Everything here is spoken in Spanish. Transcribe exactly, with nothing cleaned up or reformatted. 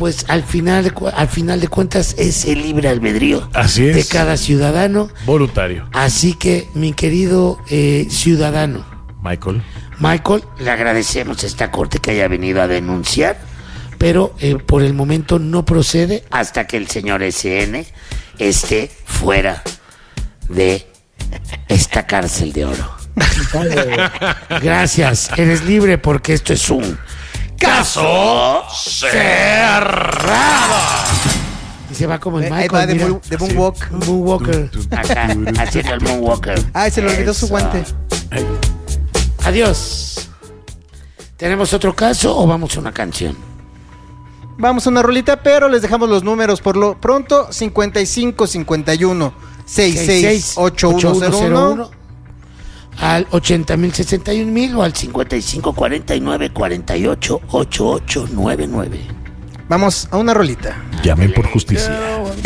pues al final, de, cu- al final de cuentas es el libre albedrío Así es. de cada ciudadano. Voluntario. Así que, mi querido eh, ciudadano Michael. Michael, le agradecemos a esta corte que haya venido a denunciar, pero eh, por el momento no procede hasta que el señor S N esté fuera de esta cárcel de oro. Gracias, eres libre porque esto es un caso cerrado. Y se va como el Ahí Michael, va de, mira. moon- de Moonwalk. Moonwalker. Acá, haciendo el Moonwalker. Ay, se le olvidó su Eso. guante. Adiós. ¿Tenemos otro caso o vamos a una canción? Vamos a una rolita, pero les dejamos los números por lo pronto: cincuenta y cinco cincuenta y uno sesenta y seis ochenta y uno cero uno, al ochenta mil sesenta y un mil o al cincuenta y cinco cuarenta y nueve cuarenta y ocho ochenta y ocho noventa y nueve. Vamos a una rolita. Llamen por justicia.